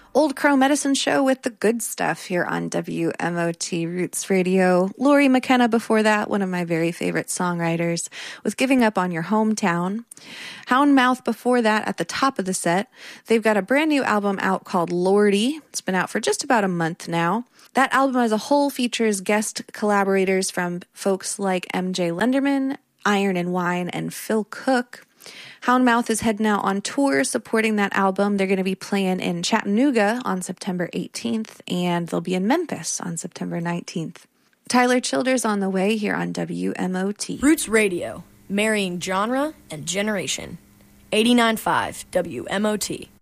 Old Crow Medicine Show with the good stuff here on WMOT Roots Radio. Lori McKenna before that, one of my very favorite songwriters, with Giving Up on Your Hometown. Houndmouth before that at the top of the set. They've got a brand new album out called Lordy. It's been out for just about a month now. That album as a whole features guest collaborators from folks like MJ Lenderman, Iron and Wine, and Phil Cook. Houndmouth is heading out on tour supporting that album. They're going to be playing in Chattanooga on September 18th, and they'll be in Memphis on September 19th. Tyler Childers on the way here on WMOT. Roots Radio, marrying genre and generation. 89.5 WMOT.